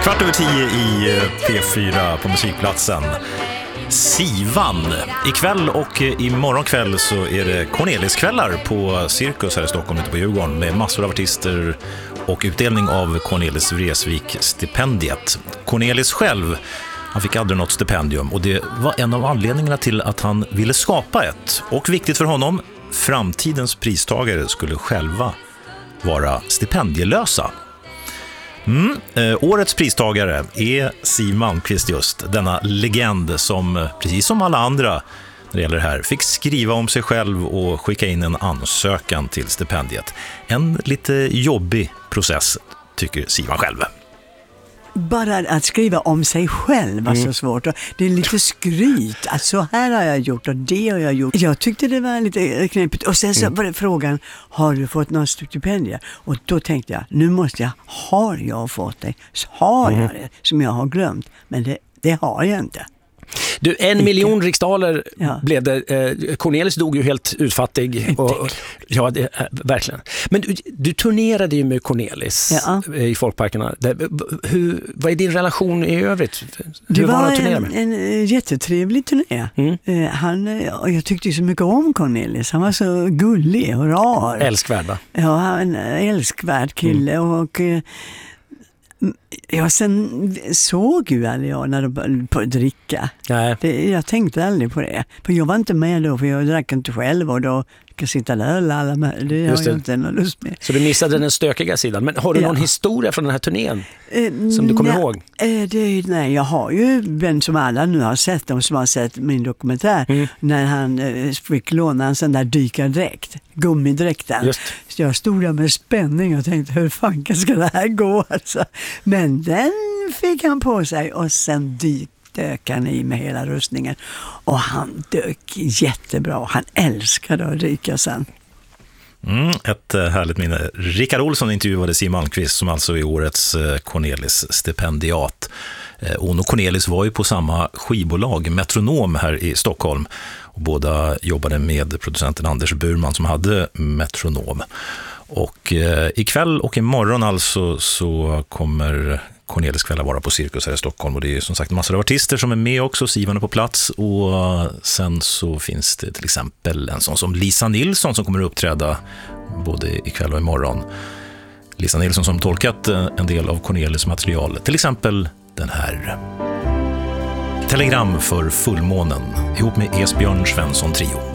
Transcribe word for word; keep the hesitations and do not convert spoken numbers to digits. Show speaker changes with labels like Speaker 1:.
Speaker 1: Kvart över tio i P fyra på Musikplatsen. Sivan. Ikväll och imorgon kväll så är det Corneliskvällar på Cirkus här i Stockholm ute på Djurgården med massor av artister och utdelning av Cornelis Vreeswijk-stipendiet. Cornelis själv, han fick aldrig något stipendium och det var en av anledningarna till att han ville skapa ett. Och viktigt för honom, framtidens pristagare skulle själva vara stipendielösa. Mm. Eh, årets pristagare är Siw Malmkvist, just denna legend som, precis som alla andra när det gäller det här, fick skriva om sig själv och skicka in en ansökan till stipendiet. En lite jobbig process, tycker Siwan själv.
Speaker 2: Bara att skriva om sig själv var så mm. svårt. Det är lite skryt. Att så här har jag gjort och det har jag gjort. Jag tyckte det var lite knepigt. Och sen så var det frågan, har du fått någon stipendier? Och då tänkte jag, nu måste jag, har jag fått det? Så har jag det som jag har glömt. Men det, det har jag inte.
Speaker 3: Du, en
Speaker 2: Inte.
Speaker 3: miljon riksdaler
Speaker 2: Ja.
Speaker 3: blev det. Eh, Cornelis dog ju helt utfattig. Och, ja, det, eh, verkligen. Men du, du turnerade ju med Cornelis
Speaker 2: Ja.
Speaker 3: eh, i folkparkerna. Det, hur, vad är din relation i övrigt? Hur
Speaker 2: Det var,
Speaker 3: var det att turnera
Speaker 2: en,
Speaker 3: med?
Speaker 2: en, en jättetrevlig turné.
Speaker 3: Mm.
Speaker 2: Eh, han, och jag tyckte ju så mycket om Cornelis. Han var så gullig och rar.
Speaker 3: Älskvärd, va?
Speaker 2: Ja, han var en älskvärd kille. Mm. Och eh, ja, sen såg ju aldrig jag när de började på att dricka.
Speaker 3: Nej.
Speaker 2: Det, jag tänkte aldrig på det. För jag var inte med då, för jag drack inte själv och då kan sitta där och lalla med. Det har jag inte någon lust med.
Speaker 3: Så du missade den stökiga sidan. Men har du
Speaker 2: Ja.
Speaker 3: någon historia från den här turnén
Speaker 2: Eh,
Speaker 3: som du kommer
Speaker 2: nej,
Speaker 3: ihåg?
Speaker 2: Eh, det, nej, jag har ju vem som alla nu har sett, de som har sett min dokumentär,
Speaker 3: Mm.
Speaker 2: när han eh, fick låna en sån där dykardräkt, gummidräkten.
Speaker 3: Just.
Speaker 2: Så jag stod där med spänning och tänkte, hur fan ska det här gå? Alltså. Men den fick han på sig och sen dyk dök han i med hela rustningen. Och han dök jättebra. Han älskade att dyka sen.
Speaker 1: Mm, ett uh, härligt minne. Rickard Olsson intervjuade Siw Malmkvist som alltså är årets uh, Cornelis-stipendiat. Uh, hon och Cornelis var ju på samma skivbolag, Metronom, här i Stockholm. Och båda jobbade med producenten Anders Burman som hade Metronom. Och uh, ikväll och imorgon alltså så kommer Corneliskvällar vara på Cirkus här i Stockholm och det är som sagt massor av artister som är med också, Sivan är på plats och sen så finns det till exempel en sån som Lisa Nilsson som kommer att uppträda både ikväll och imorgon. Lisa Nilsson som tolkat en del av Cornelis material, till exempel den här Telegram för fullmånen ihop med Esbjörn Svensson Trio.